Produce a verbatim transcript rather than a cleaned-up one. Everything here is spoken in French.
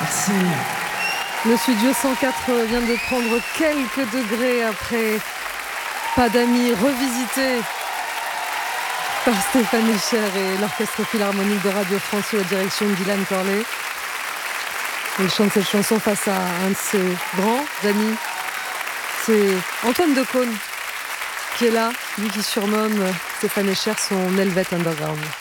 Merci. Le studio cent quatre vient de prendre quelques degrés après Pas d'amis revisité par Stéphane Echer et l'Orchestre Philharmonique de Radio France sous la direction de Dylan Corley. Il chante cette chanson face à un de ses grands amis. C'est Antoine Decaune qui est là, lui qui surnomme Stéphane Echer son Helvet Underground.